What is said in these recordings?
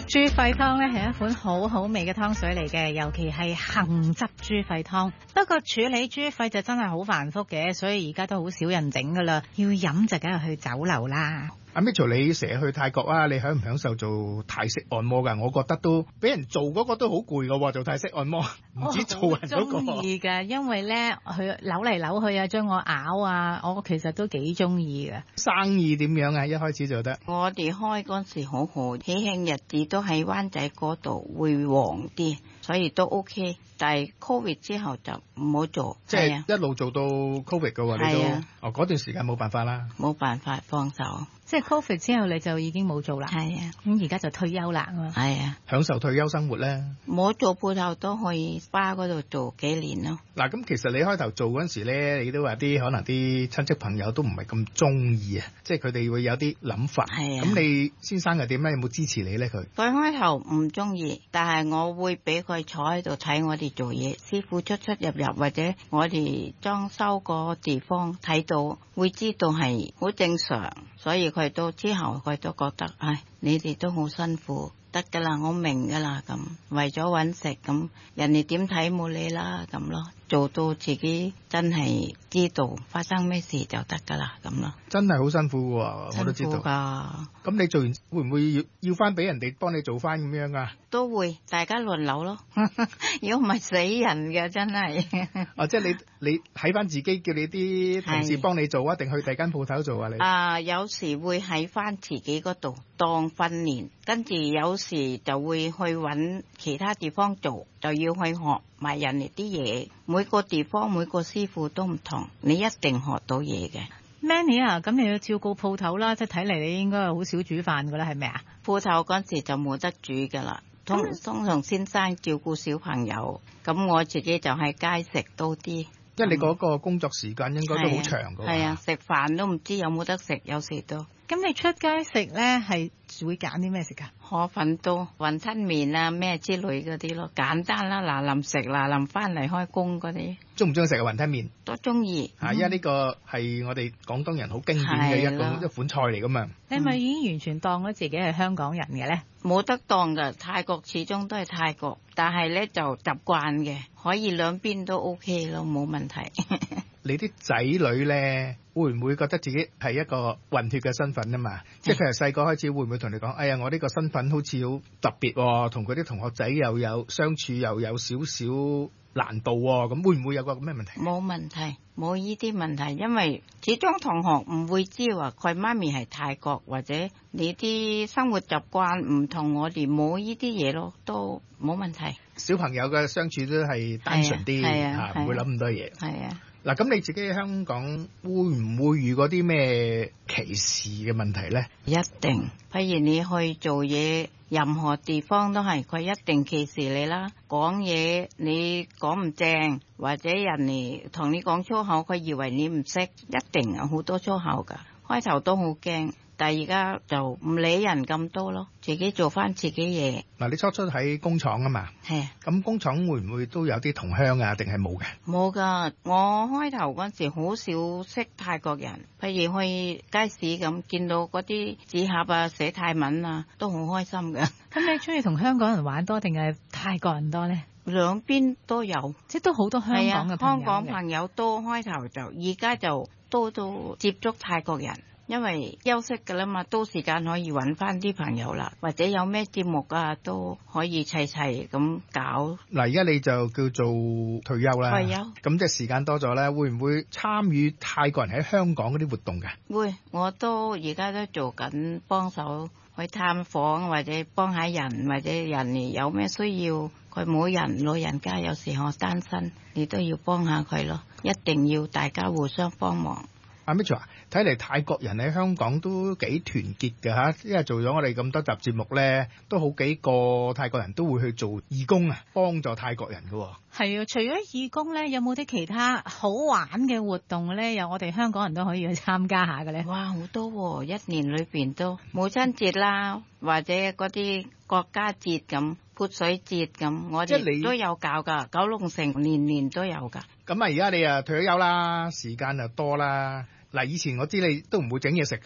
豬肺湯咧係一款好好味嘅湯水嚟嘅，尤其係杏汁豬肺湯。不過處理豬肺就真係好繁複嘅，所以而家都好少人整噶啦。要飲就梗係去酒樓啦。 阿 Mitchell， 你成日去泰國啊？你享唔享受做泰式按摩㗎？我覺得都俾人做嗰個都好攰㗎喎，做泰式按摩唔止做人嗰個。 我中意㗎，因為咧佢扭嚟扭去啊，將我咬啊，我其實都幾中意㗎。 生意點樣啊？一開始做得我哋開嗰時好好，喜慶日子都喺灣仔嗰度會旺啲，所以都 OK。但係 Covid 之後就唔好做， 即係一路做到 Covid 㗎喎，你都嗰段時間冇辦法啦， 冇辦法幫手。 即係 Covid 之後你就已經冇做啦。 係啊， 咁而家就退休啦。 係啊， 享受退休生活咧。 冇做鋪頭都去巴嗰度做幾年咯。 嗱，咁其實你開頭做嗰陣時咧，你都話啲可能啲親戚朋友都唔係咁中意啊，即係佢哋會有啲諗法。 係啊。 咁你先生又點咧？有冇支持你咧？佢開頭唔中意，但係我會俾佢坐喺度睇我哋做嘢，師傅出出入入或者我哋裝修個地方睇到，會知道係好正常，所以佢都之後佢都覺得，唉，你哋都好辛苦，得噶啦，我明噶啦，咁為咗搵食，咁人哋點睇冇你啦，咁咯，做到自己真係知道發生咩事就得噶啦，咁咯。 真係好辛苦喎，我都知道。 辛苦噶。 咁你做完會唔會要翻俾人哋幫你做翻咁樣啊？ 都會，大家輪流咯。如果唔係死人嘅，真係。 即係你喺翻自己叫你啲同事幫你做啊，定去第間鋪頭做啊？你有時會喺翻自己嗰度當訓練，跟住有時就會去揾其他地方做，就要去學埋人哋啲嘢。每個地方每個師傅都唔同，你一定學到嘢嘅。 Manny 啊，咁你要照顧鋪頭啦，即係睇嚟你應該係好少煮飯噶啦，係咪啊？ 鋪頭嗰時就冇得煮噶啦，通常先生照顧小朋友，咁我自己就喺街食多啲。 即係你嗰個工作時間應該都好長㗎。 係啊，食飯都唔知有冇得食，有時都。 咁你出街食咧係會揀啲咩食㗎？ 河粉多、雲吞麵啊咩之類嗰啲咯，簡單啦。嗱臨食嗱臨翻嚟開工嗰啲。 中唔中意食雲吞麵？ 都中意。 因為呢個係我哋廣東人好經典嘅一款菜嚟㗎嘛。 你係咪已經完全當咗自己係香港人嘅咧？ 冇得當㗎，泰國始終都係泰國，但係咧就習慣嘅，可以兩邊都 OK 咯，冇問題。 你啲仔女咧會唔會覺得自己係一個混血嘅身份啊嘛？即係譬如細個開始會唔會同你講，哎呀，我呢個身份好似好特別喎，同佢啲同學仔又有相處又有少少難度喎，咁會唔會有個咁嘅問題？ 冇問題，冇呢啲問題，因為始終同學唔會知話佢媽咪係泰國，或者你啲生活習慣唔同我哋，冇呢啲嘢咯，都冇問題。 小朋友嘅相處都係單純啲，唔會諗咁多嘢。 係啊。 嗱，咁你自己喺香港會唔會遇過啲咩歧視嘅問題呢？ 一定，譬如你去做嘢，任何地方都係佢一定歧視你啦。講嘢你講唔正，或者人哋同你講粗口，佢以為你唔識，一定有好多粗口㗎。開頭都好驚。但係而家就唔理人咁多咯，自己做翻自己嘢。 嗱，你初初喺工廠啊嘛， 係。 咁工廠會唔會都有啲同鄉啊？定係冇嘅？ 冇㗎，我開頭嗰時好少識泰國人，譬如去街市咁見到嗰啲紙盒啊、寫泰文啊，都好開心㗎。 咁你中意同香港人玩多定係泰國人多呢？ 兩邊都有， 即係都好多香港嘅朋友。 香港朋友多，開頭就而家就多到接觸泰國人。因為休息㗎啦嘛，都時間可以揾翻啲朋友啦，或者有咩節目啊都可以齊齊咁搞。 嗱，而家你就叫做退休啦， 退休咁即係時間多咗咧，會唔會參與泰國人喺香港嗰啲活動㗎？ 會，我都而家都做緊幫手去探訪，或者幫下人，或者人哋有咩需要，佢冇人，老人家有時我單身，你都要幫下佢咯，一定要大家互相幫忙。 阿 Mitchell，睇嚟泰國人喺香港都幾團結㗎嚇，因為做咗我哋咁多集節目咧，都好幾個泰國人都會去做義工啊，幫助泰國人㗎喎。 係啊，除咗義工咧，有冇啲其他好玩嘅活動咧？有我哋香港人都可以去參加下嘅咧。 哇，好多喎！一年裏邊都母親節啦，或者嗰啲國家節咁，潑水節咁，我哋都有搞㗎。九龍城年年都有㗎。 咁啊，而家你啊退咗休啦，時間就多啦。嗱，以前我知你都唔會整嘢食㗎啦。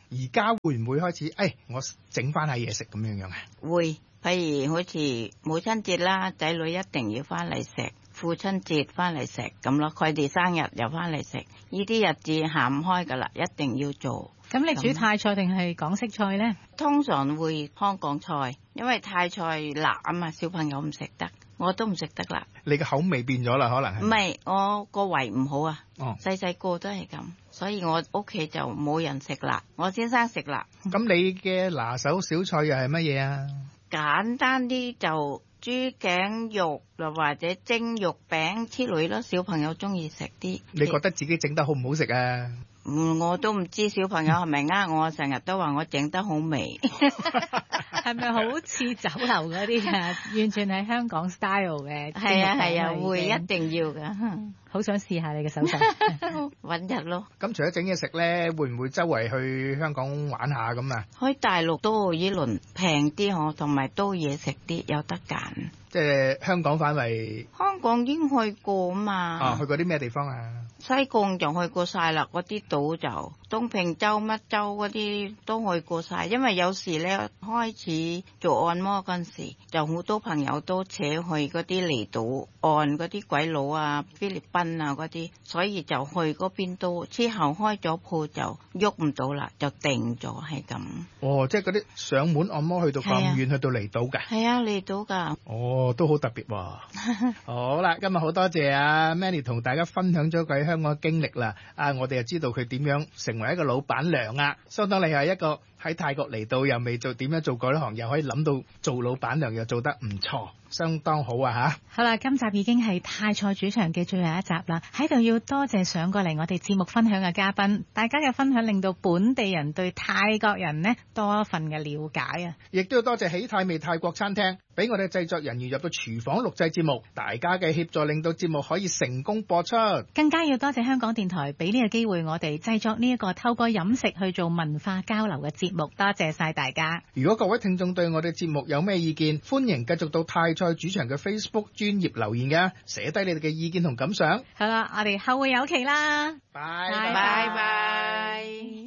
而家會唔會開始？我整翻下嘢食咁樣樣啊？ 會，譬如好似母親節啦，仔女一定要翻嚟食；父親節翻嚟食咁咯。佢哋生日又翻嚟食，呢啲日子行唔開噶啦，一定要做。 咁你煮泰菜定係港式菜呢？ 通常會香港菜，因為泰菜辣啊嘛，小朋友唔食得，我都唔食得辣。 你嘅口味變咗啦，可能係？ 唔係，我個胃唔好啊。細細個都係咁，所以我屋企就冇人食辣，我先生食辣。 咁你嘅拿手小菜又係乜嘢啊？ 簡單啲就豬頸肉又或者蒸肉餅之類咯，小朋友中意食啲。 你覺得自己整得好唔好食啊？ 我都唔知小朋友係咪呃我，成日都話我整得好味。 係咪好似酒樓嗰啲啊？完全係香港 style 嘅。 係啊，會一定要噶。 好想試下你嘅手勢。 揾日咯。 咁除咗整嘢食咧，會唔會周圍去香港玩下咁啊？ 去大陸都依輪平啲同埋多嘢食啲，有得揀。 即係香港範圍。 香港已經去過啊嘛。 去過啲咩地方啊？ 西貢就去過晒啦，嗰啲島就東平洲乜洲嗰啲都去過晒。因為有時咧開始做按摩嗰陣時，就好多朋友都扯去嗰啲離島按嗰啲鬼佬啊、菲律賓啊嗰啲，所以就去嗰邊都。之後開咗鋪就喐唔到啦，就定咗係咁。 即係嗰啲上門按摩去到咁遠，去到離島㗎？ 係啊，離島㗎。 都好特別喎。好啦，今日好多謝阿 Manny 同大家分享咗佢香港嘅經歷啦。我哋就知道佢點樣成為一個老闆娘啊，相當厲害一個。喺泰國嚟到又未做點樣做過呢行，又可以諗到做老闆娘又做得唔錯，相當好啊嚇！ 好啦，今集已經係泰菜主場嘅最後一集啦，喺度要多謝上過嚟我哋節目分享嘅嘉賓，大家嘅分享令到本地人對泰國人呢多一份嘅了解啊！ 亦都要多謝喜泰味泰國餐廳，俾我哋製作人員入到廚房錄製節目，大家嘅協助令到節目可以成功播出。 更加要多謝香港電台俾呢個機會我哋製作呢一個透過飲食去做文化交流嘅節目，多謝晒大家。 如果各位聽眾對我哋節目有咩意見，歡迎繼續到泰菜主場嘅 Facebook 專頁留言嘅，寫低你哋嘅意見同感想。 好啦，我哋後會有期啦， 拜拜拜。